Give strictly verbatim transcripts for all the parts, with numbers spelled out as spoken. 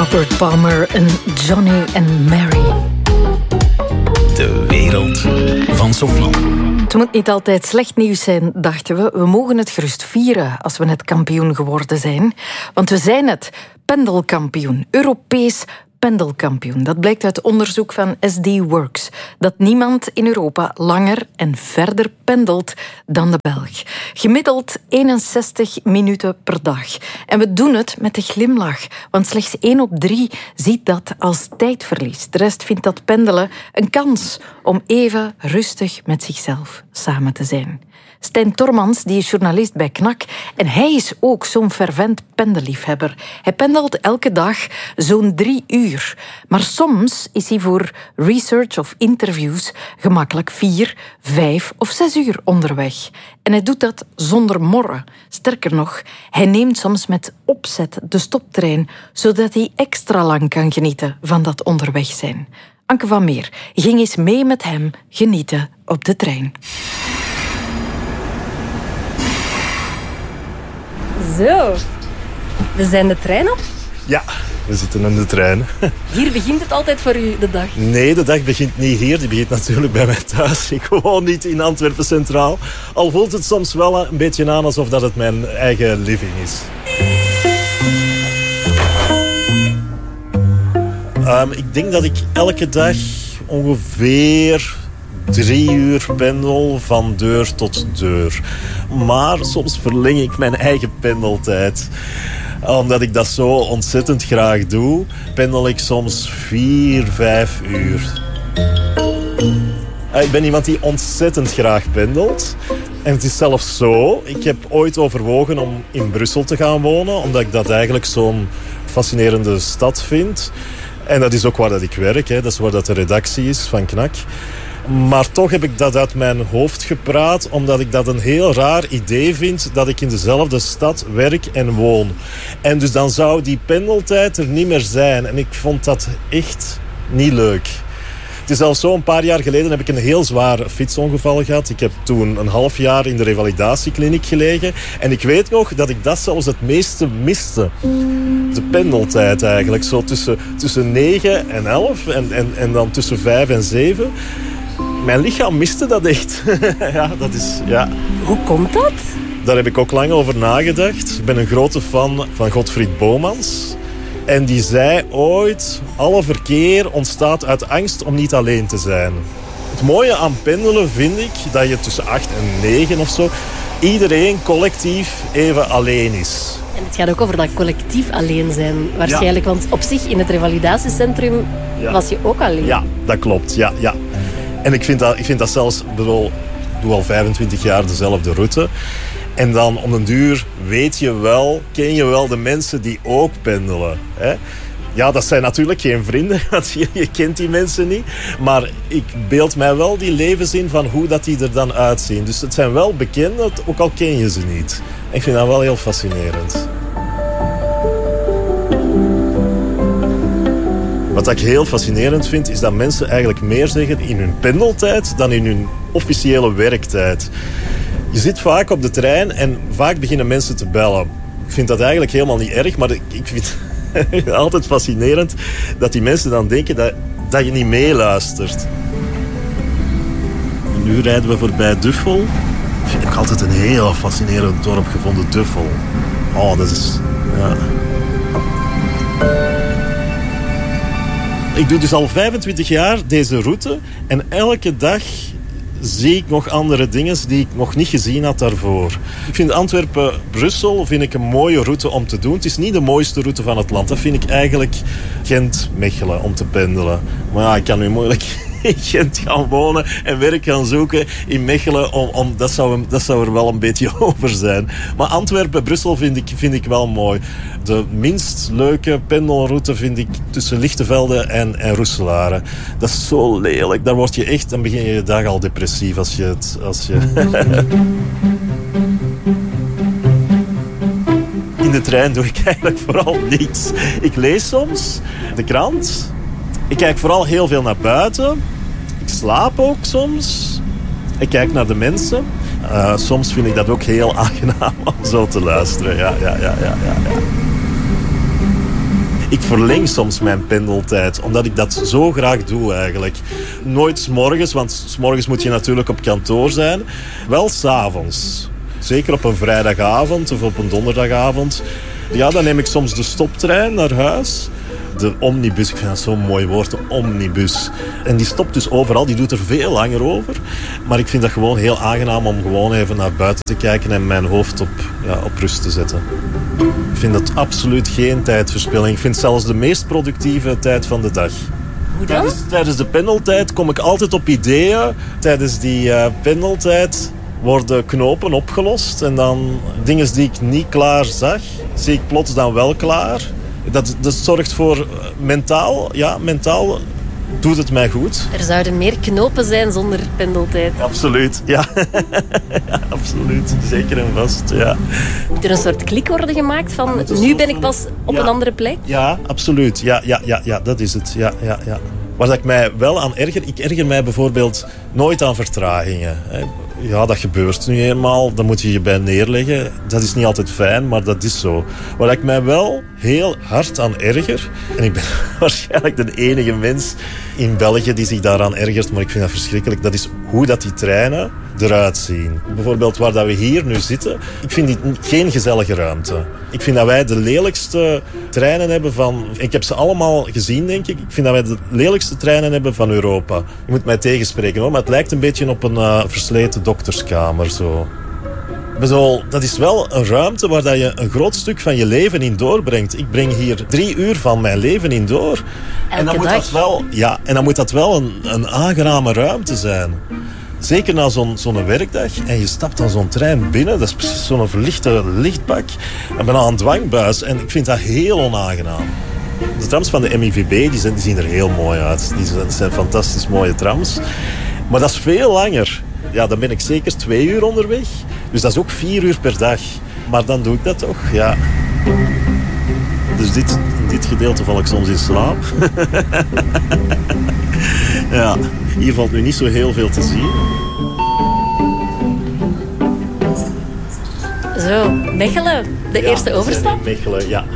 Robert Palmer en Johnny and Mary. De wereld van Sophie. Het moet niet altijd slecht nieuws zijn, dachten we. We mogen het gerust vieren als we net kampioen geworden zijn. Want we zijn het, pendelkampioen, Europees pendelkampioen. Dat blijkt uit onderzoek van S D Works. Dat niemand in Europa langer en verder pendelt dan de Belg. Gemiddeld eenenzestig minuten per dag. En we doen het met een glimlach. Want slechts één op drie ziet dat als tijdverlies. De rest vindt dat pendelen een kans om even rustig met zichzelf samen te zijn. Stijn Tormans die is journalist bij Knak en hij is ook zo'n fervent pendelliefhebber. Hij pendelt elke dag zo'n drie uur. Maar soms is hij voor research of interviews gemakkelijk vier, vijf of zes uur onderweg. En hij doet dat zonder morren. Sterker nog, hij neemt soms met opzet de stoptrein, zodat hij extra lang kan genieten van dat onderweg zijn. Anke van Meer ging eens mee met hem genieten op de trein. Zo, we zijn de trein op. Ja, we zitten in de trein. Hier begint het altijd voor u, de dag? Nee, de dag begint niet hier. Die begint natuurlijk bij mij thuis. Ik woon niet in Antwerpen Centraal. Al voelt het soms wel een beetje aan alsof dat het mijn eigen living is. Um, ik denk dat ik elke dag ongeveer drie uur pendel van deur tot deur. Maar soms verleng ik mijn eigen pendeltijd. Omdat ik dat zo ontzettend graag doe, pendel ik soms vier, vijf uur. Ik ben iemand die ontzettend graag pendelt. En het is zelfs zo, ik heb ooit overwogen om in Brussel te gaan wonen, omdat ik dat eigenlijk zo'n fascinerende stad vind. En dat is ook waar dat ik werk, hè. Dat is waar dat de redactie is van Knak. Maar toch heb ik dat uit mijn hoofd gepraat, omdat ik dat een heel raar idee vind dat ik in dezelfde stad werk en woon. En dus dan zou die pendeltijd er niet meer zijn. En ik vond dat echt niet leuk. Het is al zo, een paar jaar geleden heb ik een heel zwaar fietsongeval gehad. Ik heb toen een half jaar in de revalidatiekliniek gelegen. En ik weet nog dat ik dat zelfs het meeste miste. De pendeltijd eigenlijk. Zo tussen, tussen negen en elf en, en, en dan tussen vijf en zeven. Mijn lichaam miste dat echt. Ja, dat is, ja. Hoe komt dat? Daar heb ik ook lang over nagedacht. Ik ben een grote fan van Godfried Bomans. En die zei ooit, alle verkeer ontstaat uit angst om niet alleen te zijn. Het mooie aan pendelen vind ik dat je tussen acht en negen of zo iedereen collectief even alleen is. En het gaat ook over dat collectief alleen zijn, waarschijnlijk. Ja. Want op zich, in het revalidatiecentrum ja. was je ook alleen. Ja, dat klopt. Ja, ja. En ik vind dat, ik vind dat zelfs, ik bedoel, ik doe al vijfentwintig jaar dezelfde route. En dan om een duur weet je wel, ken je wel de mensen die ook pendelen. Hè? Ja, dat zijn natuurlijk geen vrienden, want je, je kent die mensen niet. Maar ik beeld mij wel die levens in van hoe dat die er dan uitzien. Dus het zijn wel bekenden, ook al ken je ze niet. En ik vind dat wel heel fascinerend. Wat ik heel fascinerend vind, is dat mensen eigenlijk meer zeggen in hun pendeltijd dan in hun officiële werktijd. Je zit vaak op de trein en vaak beginnen mensen te bellen. Ik vind dat eigenlijk helemaal niet erg, maar ik vind het altijd fascinerend dat die mensen dan denken dat, dat je niet meeluistert. Nu rijden we voorbij Duffel. Ik vind ik altijd een heel fascinerend dorp gevonden, Duffel. Oh, dat is... Ja. Ik doe dus al vijfentwintig jaar deze route en elke dag zie ik nog andere dingen die ik nog niet gezien had daarvoor. Ik vind Antwerpen-Brussel vind ik een mooie route om te doen. Het is niet de mooiste route van het land. Dat vind ik eigenlijk Gent-Mechelen om te pendelen. Maar ja, ik kan nu moeilijk in Gent gaan wonen en werk gaan zoeken in Mechelen. Om, om, dat, zou, dat zou er wel een beetje over zijn. Maar Antwerpen-Brussel vind ik, vind ik wel mooi. De minst leuke pendelroute vind ik tussen Lichtenvelde en, en Roeselare. Dat is zo lelijk. Daar word je echt, dan begin je je dag al depressief als je het... Als je... In de trein doe ik eigenlijk vooral niets. Ik lees soms de krant. Ik kijk vooral heel veel naar buiten. Ik slaap ook soms. Ik kijk naar de mensen. Uh, soms vind ik dat ook heel aangenaam om zo te luisteren. Ja, ja, ja, ja, ja, ja. Ik verleng soms mijn pendeltijd, omdat ik dat zo graag doe eigenlijk. Nooit 's morgens, want 's morgens moet je natuurlijk op kantoor zijn. Wel 's avonds. Zeker op een vrijdagavond of op een donderdagavond. Ja, dan neem ik soms de stoptrein naar huis. De omnibus, ik vind dat zo'n mooi woord, de omnibus. En die stopt dus overal, die doet er veel langer over. Maar ik vind dat gewoon heel aangenaam om gewoon even naar buiten te kijken en mijn hoofd op, ja, op rust te zetten. Ik vind dat absoluut geen tijdverspilling. Ik vind het zelfs de meest productieve tijd van de dag. Hoe dan? Tijdens, tijdens de pendeltijd kom ik altijd op ideeën. Tijdens die uh, pendeltijd worden knopen opgelost. En dan dingen die ik niet klaar zag, zie ik plots dan wel klaar. Dat, dat zorgt voor mentaal, ja, mentaal doet het mij goed. Er zouden meer knopen zijn zonder pendeltijd. Absoluut, ja. Ja, absoluut. Zeker en vast, ja. Moet er een soort klik worden gemaakt van nu ben ik pas op ja. een andere plek? Ja, absoluut. Ja, ja, ja, ja, dat is het. Ja, ja, ja. Waar dat ik mij wel aan erger, ik erger mij bijvoorbeeld nooit aan vertragingen. Ja, dat gebeurt nu eenmaal. Dan moet je je bij neerleggen. Dat is niet altijd fijn, maar dat is zo. Waar ik mij wel heel hard aan erger, en ik ben waarschijnlijk de enige mens in België die zich daaraan ergert, maar ik vind dat verschrikkelijk, dat is hoe dat die treinen eruit zien. Bijvoorbeeld waar dat we hier nu zitten, ik vind dit geen gezellige ruimte. Ik vind dat wij de lelijkste treinen hebben van... Ik heb ze allemaal gezien, denk ik. Ik vind dat wij de lelijkste treinen hebben van Europa. Je moet mij tegenspreken, hoor, maar het lijkt een beetje op een uh, versleten dokterskamer, zo. Bedoel, dat is wel een ruimte waar dat je een groot stuk van je leven in doorbrengt. Ik breng hier drie uur van mijn leven in door. Elke en dan moet dag? dat wel, ja, en dan moet dat wel een, een aangename ruimte zijn. Zeker na zo'n, zo'n werkdag. En je stapt dan zo'n trein binnen. Dat is precies zo'n verlichte lichtbak. En bijna een dwangbuis. En ik vind dat heel onaangenaam. De trams van de M I V B die zijn, die zien er heel mooi uit. Die zijn, die zijn fantastisch mooie trams. Maar dat is veel langer. Ja, dan ben ik zeker twee uur onderweg. Dus dat is ook vier uur per dag. Maar dan doe ik dat toch, ja. Dus dit, in dit gedeelte val ik soms in slaap. Ja, hier valt nu niet zo heel veel te zien. Zo, Mechelen, de Ja, eerste we overstap. zijn in Mechelen, ja.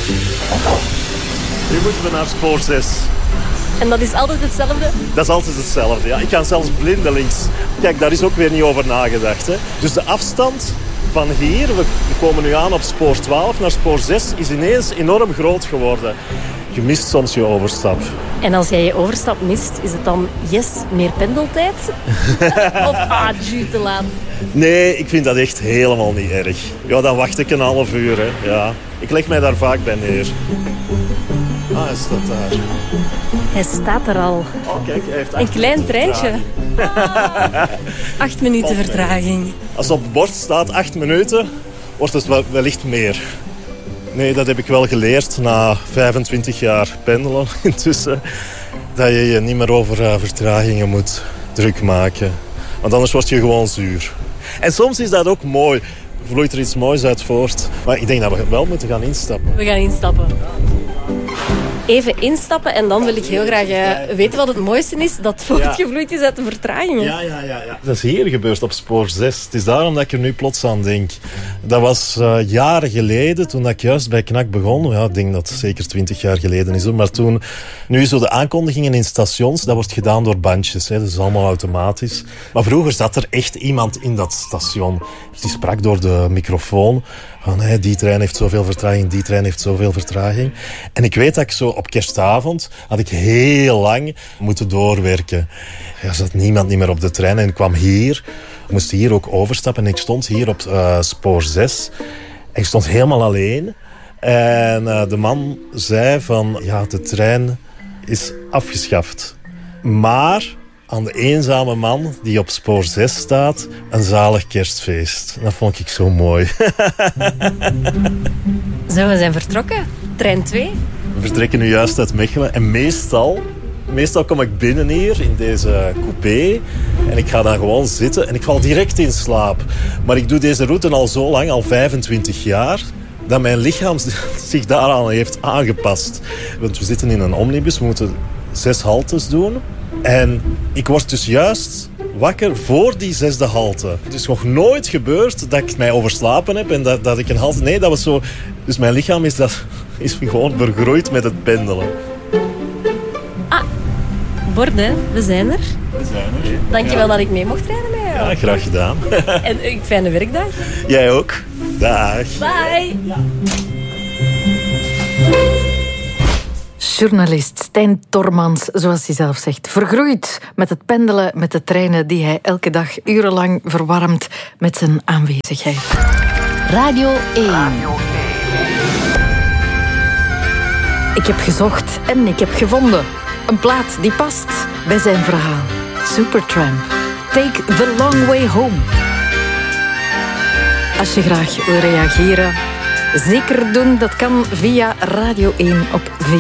Nu moeten we naar spoor zes. En dat is altijd hetzelfde? Dat is altijd hetzelfde, ja. Ik ga zelfs blindelings. Kijk, daar is ook weer niet over nagedacht, hè. Dus de afstand van hier, we komen nu aan op spoor twaalf naar spoor zes, is ineens enorm groot geworden. Je mist soms je overstap. En als jij je overstap mist, is het dan yes, meer pendeltijd? Of ah, ju, te laat? Nee, ik vind dat echt helemaal niet erg. Ja, dan wacht ik een half uur, hè. Ja. Ik leg mij daar vaak bij neer. Ah, hij staat daar. Hij staat er al. Oh, kijk, hij heeft Een klein treintje. Acht minuten vertraging. Als op het bord staat acht minuten, wordt het wel, wellicht meer. Nee, dat heb ik wel geleerd na vijfentwintig jaar pendelen intussen. Dat je je niet meer over uh, vertragingen moet druk maken. Want anders word je gewoon zuur. En soms is dat ook mooi. Vloeit er iets moois uit voort. Maar ik denk dat we wel moeten gaan instappen. We gaan instappen. Even instappen en dan wil ik heel graag uh, weten wat het mooiste is. Dat voortgevloeid is uit de vertragingen. Ja, ja, ja, ja. Dat is hier gebeurd op spoor zes. Het is daarom dat ik er nu plots aan denk. Dat was uh, jaren geleden, toen ik juist bij Knak begon. Ja, ik denk dat het zeker twintig jaar geleden is. Maar toen, nu zo de aankondigingen in stations, dat wordt gedaan door bandjes. Hè. Dat is allemaal automatisch. Maar vroeger zat er echt iemand in dat station. Die sprak door de microfoon. Van, hey, die trein heeft zoveel vertraging, die trein heeft zoveel vertraging. En ik weet dat ik zo op kerstavond had ik heel lang moeten doorwerken. Er zat niemand niet meer op de trein en ik kwam hier. Ik moest hier ook overstappen en ik stond hier op uh, spoor zes. En ik stond helemaal alleen. En uh, de man zei van, ja, de trein is afgeschaft. Maar aan de eenzame man die op spoor zes staat, een zalig kerstfeest. Dat vond ik zo mooi. Zo, we zijn vertrokken. Trein twee. We vertrekken nu juist uit Mechelen. En meestal, meestal kom ik binnen hier in deze coupé. En ik ga dan gewoon zitten en ik val direct in slaap. Maar ik doe deze route al zo lang, al vijfentwintig jaar, dat mijn lichaam zich daaraan heeft aangepast. Want we zitten in een omnibus, we moeten zes haltes doen. En ik word dus juist wakker voor die zesde halte. Het is nog nooit gebeurd dat ik mij overslapen heb en dat, dat ik een halte... Nee, dat was zo... Dus mijn lichaam is dat is gewoon vergroeid met het pendelen. Borden, we zijn er. We zijn er. Dankjewel ja. dat ik mee mocht rijden met jou. Ja, graag gedaan. En een fijne werkdag. Jij ook. Dag. Bye. Ja. Journalist Stijn Tormans, zoals hij zelf zegt, vergroeid met het pendelen met de treinen die hij elke dag urenlang verwarmt met zijn aanwezigheid. Radio één. Ik heb gezocht en ik heb gevonden. Een plaat die past bij zijn verhaal. Supertramp. Take the long way home. Als je graag wil reageren, zeker doen. Dat kan via Radio één op V